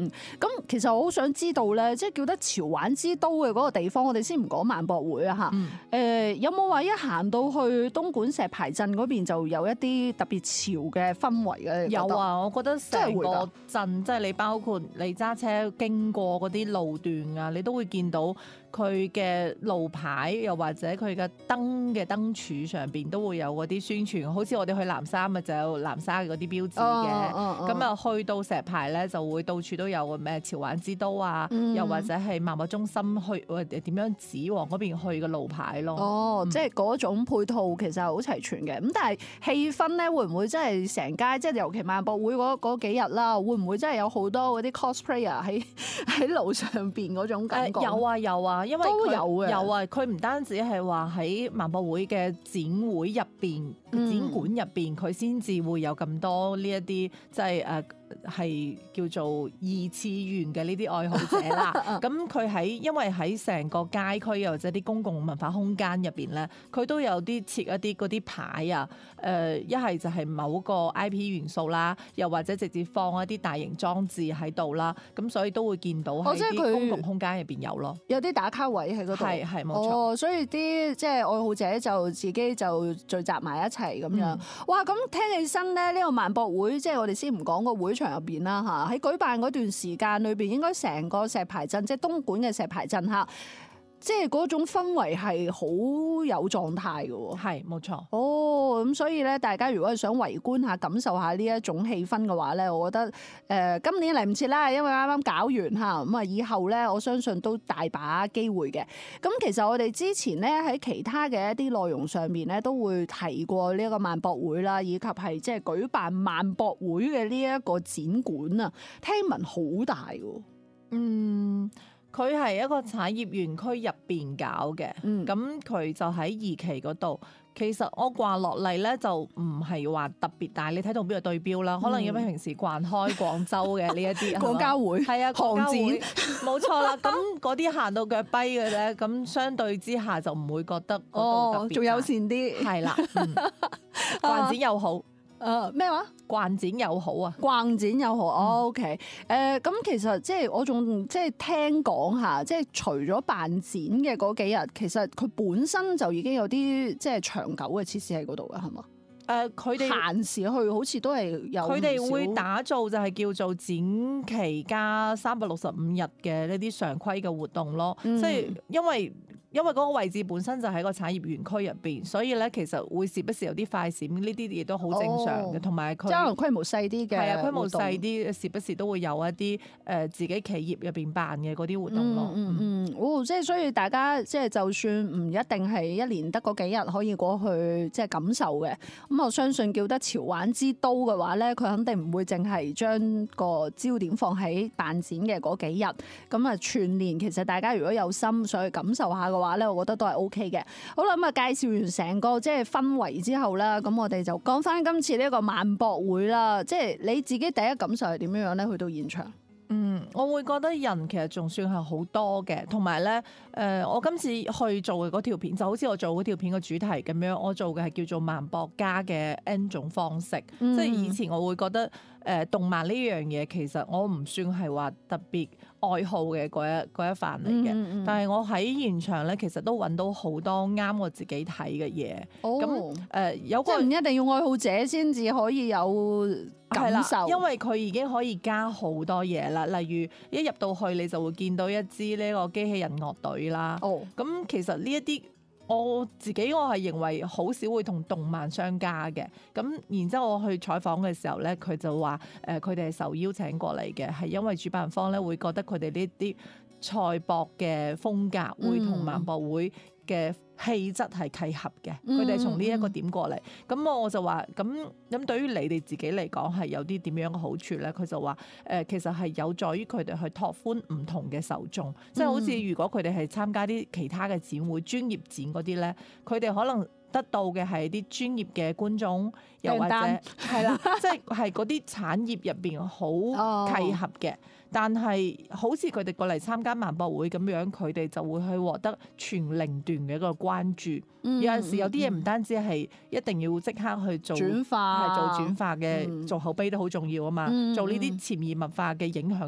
咁其實我好想知道咧，即係叫得潮玩之都嘅嗰個地方，我哋先唔講萬博會啊嚇。有冇話一行到去東莞石排鎮嗰邊就有一啲特別潮嘅氛圍嘅？ 有啊，我覺得成個真鎮即係你包括你揸車經過嗰啲路段啊，你都會見到佢嘅路牌，又或者佢嘅燈柱上邊都會有嗰啲宣傳，好似我哋去南沙咪就有南沙嘅嗰啲標誌嘅。咁啊去到石排咧就會到處都有咩潮玩之都啊，又或者係萬博中心去點樣紫王嗰邊去嘅路牌咯。 即係嗰種配套其實係好齊全嘅。咁但係氣氛咧會唔會真係成街，即係尤其萬博會嗰幾日啦，會唔會真係有好多嗰啲 cosplayer 喺路上邊嗰種感覺？ 有啊，因為都有嘅。 有啊，佢唔單止係話喺萬博會嘅展會入邊、展館入邊，佢先至會有咁多呢一啲即係係叫做二次元嘅呢啲愛好者啦。咁佢因為喺成個街區又或者啲公共文化空間入邊咧，佢都有啲設一啲嗰啲牌啊。一係就係某個 IP 元素啦，又或者直接放一啲大型裝置喺度啦。咁所以都會見到喺啲公共空間入邊有咯。 有啲打卡位喺嗰度。 係冇錯。 所以啲即係愛好者就自己就聚集埋一齊咁樣。哇！咁聽起身咧，呢個萬博會即係我哋先唔講個會場入邊啦嚇，喺舉辦嗰段時間裏邊，應該成個石排鎮即係東莞嘅石排鎮嚇，即係嗰種氛圍係好有狀態嘅喎。 係冇錯。 咁所以咧，大家如果係想圍觀下、感受下呢一種氣氛嘅話咧，我覺得今年嚟唔切啦，因為啱啱搞完嚇，咁啊以後咧，我相信都大把機會嘅。咁其實我哋之前咧喺其他嘅一啲內容上面咧，都會提過呢一個萬博會啦，以及係即係舉辦萬博會嘅呢一個展館啊，聽聞好大喎。 佢係一個產業園區入邊搞嘅，咁佢就喺二期嗰度。其實我逛落嚟咧就唔係話特別大，你睇到邊個對標啦？可能因為平時逛開廣州嘅呢一啲廣交會， 係啊， 航展冇錯啦。咁嗰啲行到腳跛嘅咧，咁相對之下就唔會覺得嗰度特別大， 仲友善啲， 係啦，逛展又好。 咩話？ 逛展又好啊！ 逛展又好，OK。咁其實即係我仲即係聽講下，即係除咗辦展嘅嗰幾日，其實佢本身就已經有啲即係長久嘅設施喺嗰度嘅，係嘛？ 佢哋閒時去好似都係有， 佢哋會打造就係叫做展期加365日嘅呢啲常規嘅活動咯。即係因為嗰個位置本身就喺個產業園區入邊，所以咧其實會時不時有啲快閃，呢啲嘢都好正常嘅。同埋佢即係可能規模細啲嘅， 係啊，規模細啲，時不時都會有一啲自己企業入邊辦嘅嗰啲活動咯。 即係所以大家即係就算唔一定係一年得嗰幾日可以過去即係感受嘅，咁我相信叫得潮玩之都嘅話咧，佢肯定唔會淨係將個焦點放喺辦展嘅嗰幾日。咁啊，全年其實大家如果有心想去感受下嘅話咧，我覺得都係 OK 嘅。好啦，咁啊介紹完成個即係氛圍之後啦，咁我哋就講翻今次呢個萬博會啦。即係你自己第一感受係點樣樣咧？去到現場， 我會覺得人其實仲算係好多嘅，同埋咧，我今次去做嘅嗰條片就好似我做嗰條片嘅主題咁樣，我做嘅係叫做萬博家嘅 N 種方式。即係以前我會覺得動漫呢樣嘢其實我唔算係話特別愛好嘅嗰一範嚟嘅，但係我喺現場咧，其實都揾到好多啱我自己睇嘅嘢。咁有個即係唔一定要愛好者先至可以有感受， 因為佢已經可以加好多嘢啦。例如一入到去，你就會見到一支呢個機器人樂隊啦。咁其實呢一啲我係認為好少會同動漫相加嘅。咁然之後我去採訪嘅時候咧，佢就話佢哋係受邀請過嚟嘅，係因為主辦方咧會覺得佢哋呢啲賽博嘅風格會同萬博會嘅氣質係契合嘅，佢哋從呢一個點過嚟。咁我就話咁對於你哋自己嚟講係有啲點樣嘅好處咧？佢就話其實係有助於佢哋去拓寬唔同嘅受眾，即係好似如果佢哋係參加啲其他嘅展會、專業展嗰啲咧，佢哋可能得到嘅係啲專業嘅觀眾，又或者係啦，即係嗰啲產業入邊好契合嘅。但係好似佢哋過嚟參加萬博會咁樣，佢哋就會去獲得全齡段嘅一個關注。有陣時有啲嘢唔單止係一定要即刻去做轉化， 係做轉化嘅，做口碑都好重要啊嘛。做呢啲潛移默化嘅影響